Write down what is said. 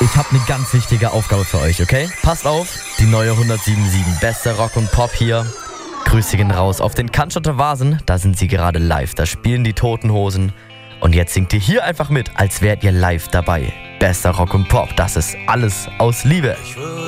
Ich habe eine ganz wichtige Aufgabe für euch, okay? Passt auf, die neue 107.7 beste Rock und Pop hier. Grüße gehen raus auf den Cannstatter Vasen, da sind sie gerade live, da spielen die Toten Hosen. Und jetzt singt ihr hier einfach mit, als wärt ihr live dabei. Bester Rock und Pop, das ist alles aus Liebe.